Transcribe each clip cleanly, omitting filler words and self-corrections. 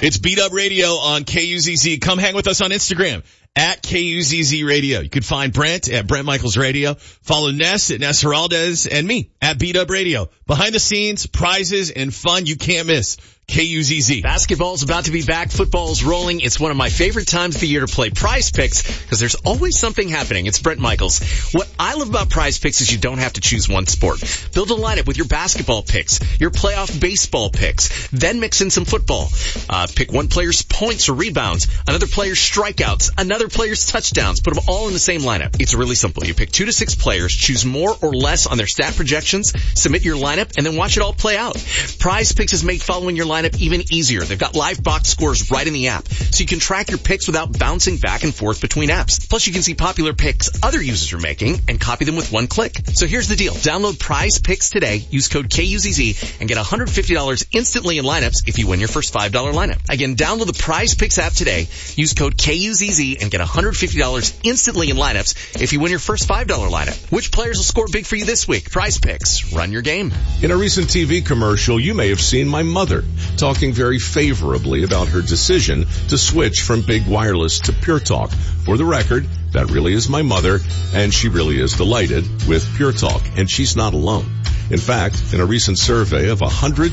It's Beat Up Radio on KUZZ. Come hang with us on Instagram at KUZZ Radio. You can find Brent at Brent Michaels Radio. Follow Ness at Ness Heraldez and me at Beat Up Radio. Behind the scenes, prizes, and fun you can't miss. KUZZ. Basketball's about to be back. Football's rolling. It's one of my favorite times of the year to play Prize Picks because there's always something happening. It's Brent Michaels. What I love about Prize Picks is you don't have to choose one sport. Build a lineup with your basketball picks, your playoff baseball picks, then mix in some football. Pick one player's points or rebounds, another player's strikeouts, another player's touchdowns. Put them all in the same lineup. It's really simple. You pick 2 to 6 players, choose more or less on their stat projections, submit your lineup, and then watch it all play out. Prize Picks has made following your lineup even easier. They've got live box scores right in the app, so you can track your picks without bouncing back and forth between apps. Plus, you can see popular picks other users are making and copy them with one click. So here's the deal. Download Prize Picks today, use code KUZZ, and get $150 instantly in lineups if you win your first $5 lineup. Again, download the Prize Picks app today, use code KUZZ, and get $150 instantly in lineups if you win your first $5 lineup. Which players will score big for you this week? Prize Picks. Run your game. In a recent TV commercial, you may have seen my mother talking very favorably about her decision to switch from Big Wireless to Pure Talk. For the record, that really is my mother, and she really is delighted with Pure Talk, and she's not alone. In fact, in a recent survey of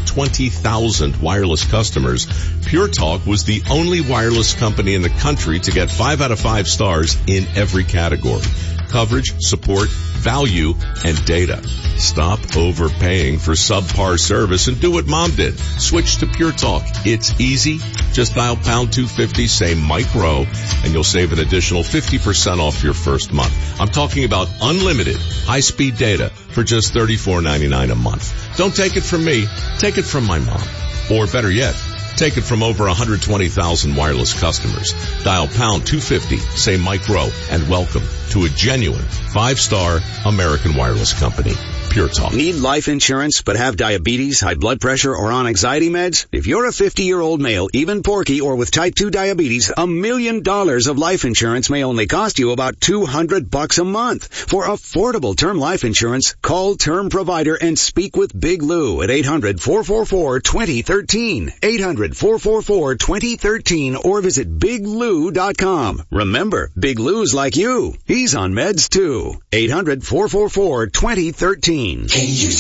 120,000 wireless customers, Pure Talk was the only wireless company in the country to get 5 out of 5 stars in every category: coverage, support, value, and data. Stop overpaying for subpar service and do what Mom did. Switch to Pure Talk. It's easy. Just dial pound 250, say Mike Rowe, and you'll save an additional 50% off your first month. I'm talking about unlimited high-speed data for just $34.99 a month. Don't take it from me. Take it from my mom. Or better yet, take it from over 120,000 wireless customers. Dial pound 250, say Mike Rowe, and welcome to a genuine 5-star American wireless company. Pure Talk. Need life insurance but have diabetes, high blood pressure, or on anxiety meds? If you're a 50-year-old male, even porky, or with type 2 diabetes, $1 million of life insurance may only cost you about $200 a month. For affordable term life insurance, call Term Provider and speak with Big Lou at 800-444-2013. 800-444-2013 or visit biglou.com. Remember, Big Lou's like you. He's on meds too. 800-444-2013. KUZZ.